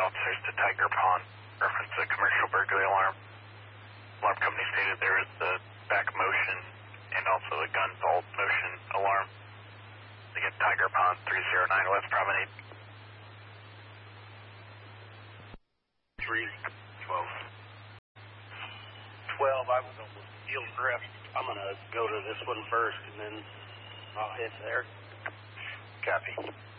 officers to Tiger Pond. Reference to commercial burglary alarm. Alarm company stated there is the back motion and also the gun vault motion alarm. Again, Tiger Pond 309 West Promenade. 312. 12, I was on the field rep. I'm going to go to this one first and then I'll head there. Copy.